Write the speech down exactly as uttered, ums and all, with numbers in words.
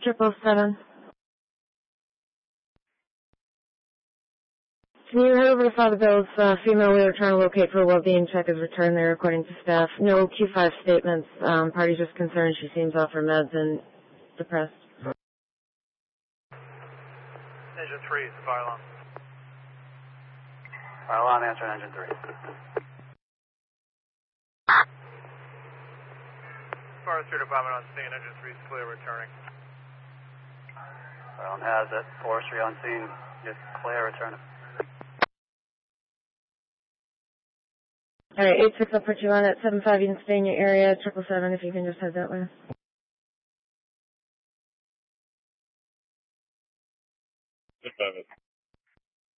Triple seven. Can you head over to Father Bill's uh, female we were trying to locate for a well-being check is returned there according to staff. No Q five statements. Um, party's just concerned she seems off her meds and depressed. Engine three, is the fire alarm. Fire alarm, answer engine three. Forestry Department on scene, engine three is clear, returning. Fire alarm has it. Forestry on scene, just clear, returning. All right, eight six up for you on at seven five. You can stay in your area. Triple seven if you can just head that way. Just have it.